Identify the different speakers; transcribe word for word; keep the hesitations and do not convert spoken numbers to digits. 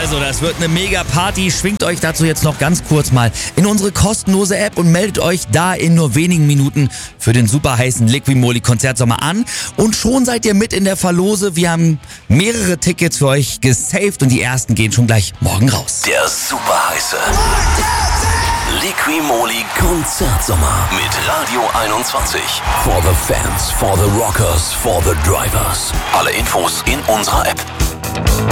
Speaker 1: Also, das wird eine mega Party. Schwingt euch dazu jetzt noch ganz kurz mal in unsere kostenlose App und meldet euch da in nur wenigen Minuten für den super heißen Liquimoli Konzertsommer an. Und schon seid ihr mit in der Verlose. Wir haben mehrere Tickets für euch gesaved und die ersten gehen schon gleich morgen raus.
Speaker 2: Der super heiße Liquimoli Konzertsommer mit Radio einundzwanzig. For the fans, for the rockers, for the drivers. Alle Infos in unserer App.